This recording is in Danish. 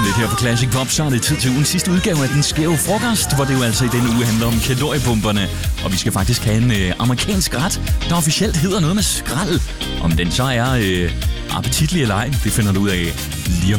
lidt her på Classic Pop, så er det tid til ugens sidste udgave af Den Skæve Frokost, hvor det jo altså i denne uge handler om kaloriepumperne. Og vi skal faktisk have en amerikansk ret, der officielt hedder noget med skrald. Om den så er appetitlig eller ej, det finder du ud af lige om